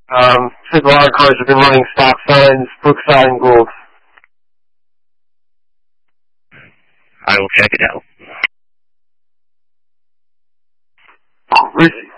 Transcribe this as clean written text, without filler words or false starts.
Since a lot of cars have been running stop signs, Brookside and Gould. I will check it out. Receive.